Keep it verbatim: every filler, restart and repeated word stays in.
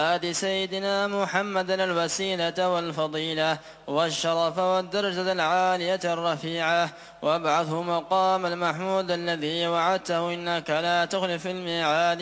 آت سيدنا محمدا الوسيلة والفضيلة والشرف والدرجة العالية الرفيعة وابعثه مقام المحمود الذي وعدته إنك لا تخلف الميعاد